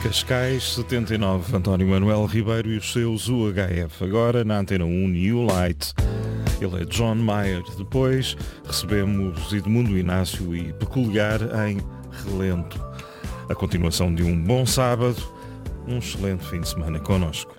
Cascais 79, António Manuel Ribeiro e os seus UHF. Agora na Antena 1 New Light. Ele é John Mayer. Depois recebemos Edmundo Inácio e Peculiar em Relento. A continuação de um bom sábado, um excelente fim de semana connosco.